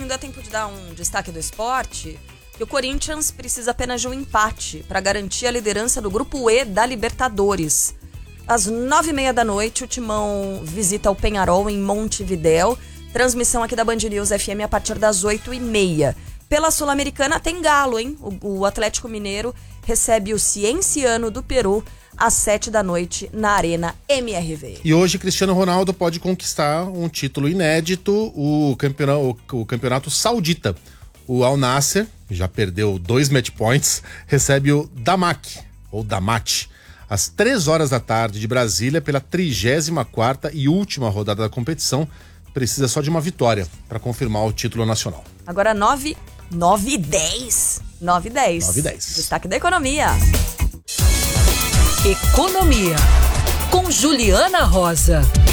rapidinho, dá tempo de dar um destaque do esporte. Que o Corinthians precisa apenas de um empate para garantir a liderança do Grupo E da Libertadores. Às 9h30 da noite, o Timão visita o Peñarol em Montevidéu. Transmissão aqui da Band News FM a partir das 8h30. Pela Sul-Americana tem Galo, hein? O Atlético Mineiro recebe o Cienciano do Peru às 7 da noite na Arena MRV. E hoje Cristiano Ronaldo pode conquistar um título inédito, o campeonato saudita. O Al Nassr, já perdeu 2 match points, recebe o Damak, ou Damat, às 3 horas da tarde de Brasília, pela 34ª e última rodada da competição. Precisa só de uma vitória para confirmar o título nacional. Agora 9h10. Destaque da economia. Economia, com Juliana Rosa.